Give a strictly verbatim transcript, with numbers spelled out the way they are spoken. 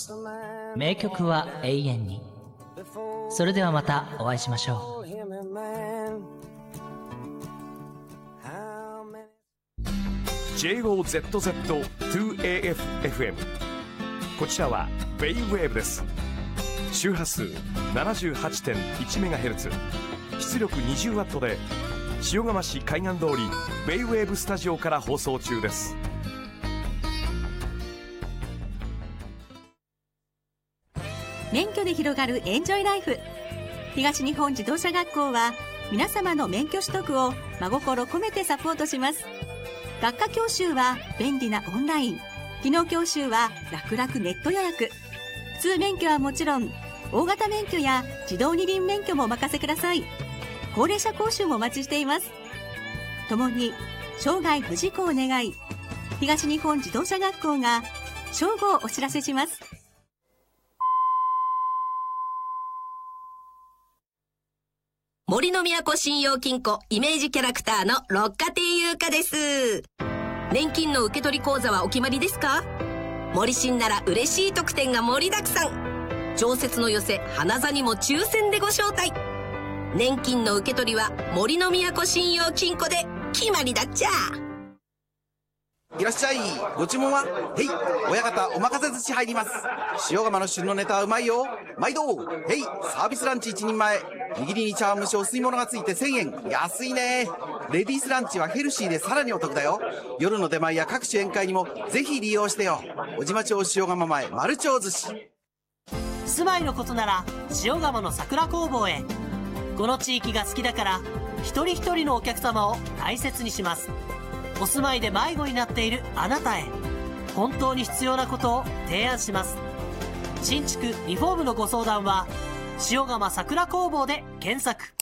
名曲は永遠に。それではまたお会いしましょう。 ジェイオーゼットゼットツーエーエフエフエム、 こちらはベイウェーブです。周波数 ななじゅうはちてんいちメガヘルツ、 出力 にじゅうワット で塩釜市海岸通りベイウェーブスタジオから放送中です。 免許で広がるエンジョイライフ。東日本自動車学校は皆様の免許取得を真心込めてサポートします。学科教習は便利なオンライン、技能教習は楽々ネット予約、通免許はもちろん大型免許や自動二輪免許もお任せください。高齢者講習もお待ちしています。共に生涯無事故を願い、東日本自動車学校が正午をお知らせします。 森の都信用金庫イメージキャラクターの六花亭優香です。年金の受け取り口座はお決まりですか？森信なら嬉しい特典が盛りだくさん。常設の寄せ花座にも抽選でご招待。年金の受け取りは森の都信用金庫で決まりだっちゃ。 いらっしゃい。ご注文は？へい、親方お任せ寿司入ります。塩釜の旬のネタはうまいよ。毎度。へい、サービスランチ一人前。握りに茶碗蒸しお吸い物がついてせんえん。安いね。レディースランチはヘルシーでさらにお得だよ。夜の出前や各種宴会にもぜひ利用してよ。小島町塩釜前丸町寿司。 住まいのことなら塩釜の桜工房へ。この地域が好きだから一人一人のお客様を大切にします。お住まいで迷子になっているあなたへ、本当に必要なことを提案します。新築リフォームのご相談は塩釜桜工房で検索。